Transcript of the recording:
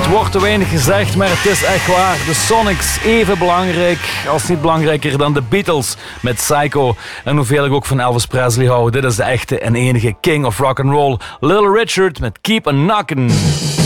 Het wordt te weinig gezegd, maar het is echt waar. De Sonics, even belangrijk, als niet belangrijker dan de Beatles met Psycho. En hoeveel ik ook van Elvis Presley hou, dit is de echte en enige King of Rock'n'Roll. Little Richard met Keep a Knockin'.